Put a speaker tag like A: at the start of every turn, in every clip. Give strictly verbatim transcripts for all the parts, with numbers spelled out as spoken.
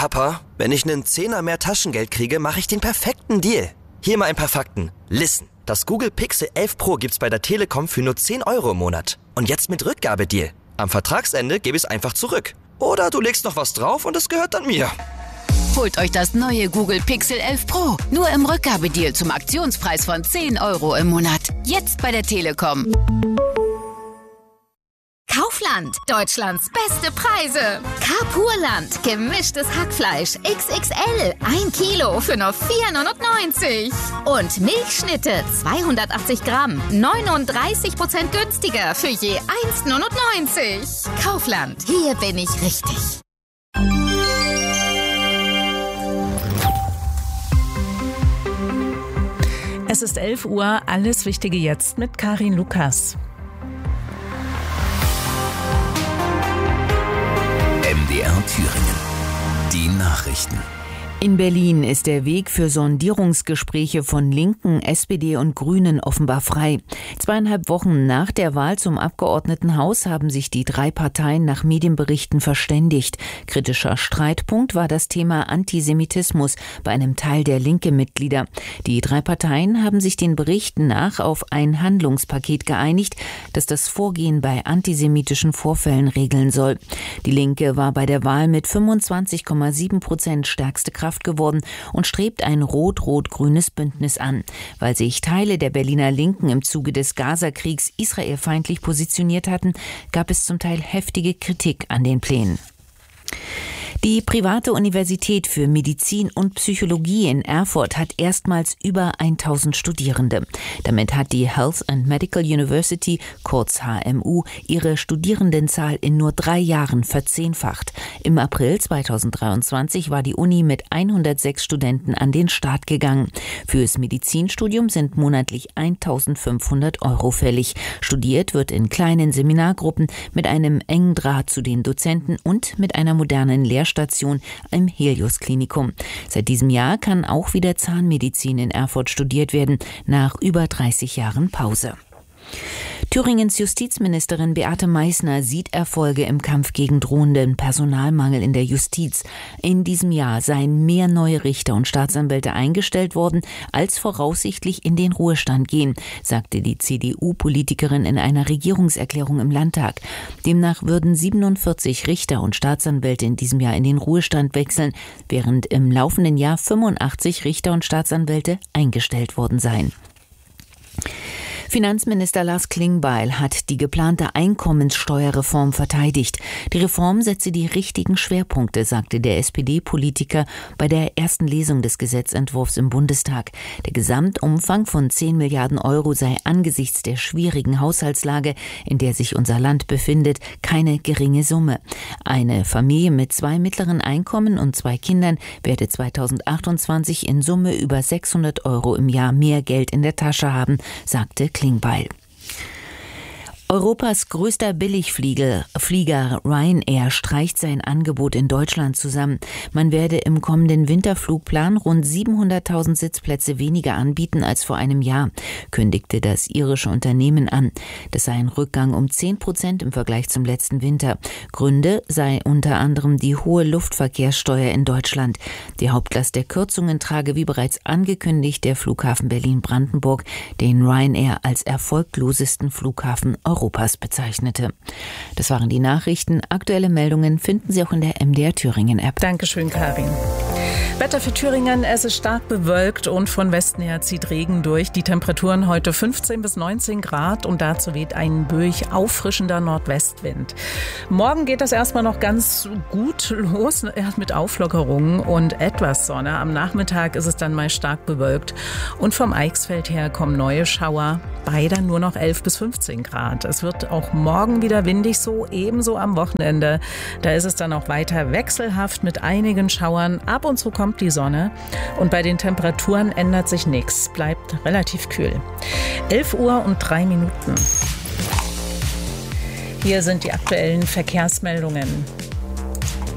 A: Papa, wenn ich einen Zehner mehr Taschengeld kriege, mache ich den perfekten Deal. Hier mal ein paar Fakten. Listen, das Google Pixel elf Pro gibt's bei der Telekom für nur zehn Euro im Monat. Und jetzt mit Rückgabedeal. Am Vertragsende gebe ich es einfach zurück. Oder du legst noch was drauf und es gehört dann mir.
B: Holt euch das neue Google Pixel elf Pro. Nur im Rückgabedeal zum Aktionspreis von zehn Euro im Monat. Jetzt bei der Telekom.
C: Kaufland, Deutschlands beste Preise. Carpurland, gemischtes Hackfleisch X X L, ein Kilo für nur vier neunundneunzig. Und Milchschnitte, zweihundertachtzig Gramm, neununddreißig Prozent günstiger für je eins neunundneunzig. Kaufland, hier bin ich richtig.
D: Es ist elf Uhr, alles Wichtige jetzt mit Karin Lukas.
E: M D R Thüringen. Die Nachrichten.
F: In Berlin ist der Weg für Sondierungsgespräche von Linken, S P D und Grünen offenbar frei. Zweieinhalb Wochen nach der Wahl zum Abgeordnetenhaus haben sich die drei Parteien nach Medienberichten verständigt. Kritischer Streitpunkt war das Thema Antisemitismus bei einem Teil der Linke-Mitglieder. Die drei Parteien haben sich den Berichten nach auf ein Handlungspaket geeinigt, das das Vorgehen bei antisemitischen Vorfällen regeln soll. Die Linke war bei der Wahl mit fünfundzwanzig Komma sieben Prozent stärkste Kraft geworden und strebt ein rot-rot-grünes Bündnis an. Weil sich Teile der Berliner Linken im Zuge des Gaza-Kriegs israelfeindlich positioniert hatten, gab es zum Teil heftige Kritik an den Plänen. Die private Universität für Medizin und Psychologie in Erfurt hat erstmals über tausend Studierende. Damit hat die Health and Medical University, kurz H M U, ihre Studierendenzahl in nur drei Jahren verzehnfacht. Im April zweitausenddreiundzwanzig war die Uni mit hundertsechs Studenten an den Start gegangen. Fürs Medizinstudium sind monatlich eintausendfünfhundert Euro fällig. Studiert wird in kleinen Seminargruppen mit einem engen Draht zu den Dozenten und mit einer modernen Lehrstation im Helios-Klinikum. Seit diesem Jahr kann auch wieder Zahnmedizin in Erfurt studiert werden, nach über dreißig Jahren Pause. Thüringens Justizministerin Beate Meißner sieht Erfolge im Kampf gegen drohenden Personalmangel in der Justiz. In diesem Jahr seien mehr neue Richter und Staatsanwälte eingestellt worden, als voraussichtlich in den Ruhestand gehen, sagte die C D U-Politikerin in einer Regierungserklärung im Landtag. Demnach würden siebenundvierzig Richter und Staatsanwälte in diesem Jahr in den Ruhestand wechseln, während im laufenden Jahr fünfundachtzig Richter und Staatsanwälte eingestellt worden seien. Finanzminister Lars Klingbeil hat die geplante Einkommenssteuerreform verteidigt. Die Reform setze die richtigen Schwerpunkte, sagte der S P D-Politiker bei der ersten Lesung des Gesetzentwurfs im Bundestag. Der Gesamtumfang von zehn Milliarden Euro sei angesichts der schwierigen Haushaltslage, in der sich unser Land befindet, keine geringe Summe. Eine Familie mit zwei mittleren Einkommen und zwei Kindern werde zweitausendachtundzwanzig in Summe über sechshundert Euro im Jahr mehr Geld in der Tasche haben, sagte Klingbeil. Europas größter Billigflieger Flieger Ryanair streicht sein Angebot in Deutschland zusammen. Man werde im kommenden Winterflugplan rund siebenhunderttausend Sitzplätze weniger anbieten als vor einem Jahr, kündigte das irische Unternehmen an. Das sei ein Rückgang um zehn Prozent im Vergleich zum letzten Winter. Gründe sei unter anderem die hohe Luftverkehrssteuer in Deutschland. Die Hauptlast der Kürzungen trage wie bereits angekündigt der Flughafen Berlin-Brandenburg, den Ryanair als erfolglosesten Flughafen Europas bezeichnete. Das waren die Nachrichten. Aktuelle Meldungen finden Sie auch in der M D R Thüringen App.
D: Dankeschön, Karin. Wetter für Thüringen, es ist stark bewölkt und von Westen her zieht Regen durch. Die Temperaturen heute fünfzehn bis neunzehn Grad und dazu weht ein böig auffrischender Nordwestwind. Morgen geht das erstmal noch ganz gut los mit Auflockerungen und etwas Sonne. Am Nachmittag ist es dann mal stark bewölkt und vom Eichsfeld her kommen neue Schauer, bei dann nur noch elf bis fünfzehn Grad. Es wird auch morgen wieder windig, so ebenso am Wochenende. Da ist es dann auch weiter wechselhaft mit einigen Schauern. Ab und zu kommt die Sonne und bei den Temperaturen ändert sich nichts, bleibt relativ kühl. elf Uhr und drei Minuten. Hier sind die aktuellen Verkehrsmeldungen.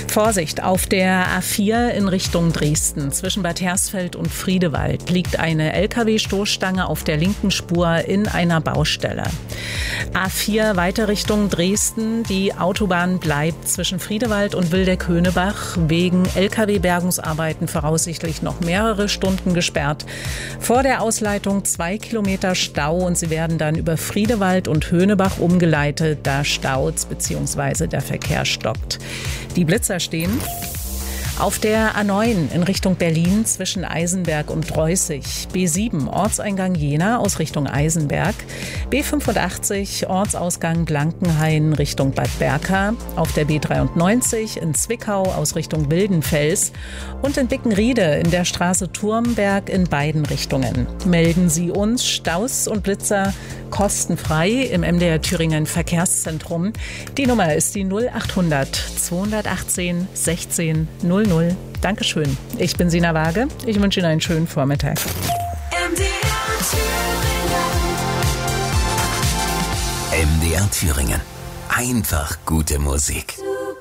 D: Vorsicht, auf der A vier in Richtung Dresden zwischen Bad Hersfeld und Friedewald liegt eine L K W-Stoßstange auf der linken Spur in einer Baustelle. A vier weiter Richtung Dresden. Die Autobahn bleibt zwischen Friedewald und Wildeck-Höhnebach wegen L K W-Bergungsarbeiten voraussichtlich noch mehrere Stunden gesperrt. Vor der Ausleitung zwei Kilometer Stau und sie werden dann über Friedewald und Höhnebach umgeleitet. Da staut's bzw. der Verkehr stockt. Die Blitzer stehen auf der A neun in Richtung Berlin zwischen Eisenberg und Dreußig. B sieben Ortseingang Jena aus Richtung Eisenberg. B fünfundachtzig Ortsausgang Blankenhain Richtung Bad Berka. Auf der B dreiundneunzig in Zwickau aus Richtung Wildenfels. Und in Bickenriede in der Straße Turmberg in beiden Richtungen. Melden Sie uns Staus und Blitzer kostenfrei im M D R Thüringen Verkehrszentrum. Die Nummer ist die null achthundert zweihundertachtzehn sechzehn null null. Dankeschön. Ich bin Sina Waage. Ich wünsche Ihnen einen schönen Vormittag.
E: M D R Thüringen. M D R Thüringen. Einfach gute Musik.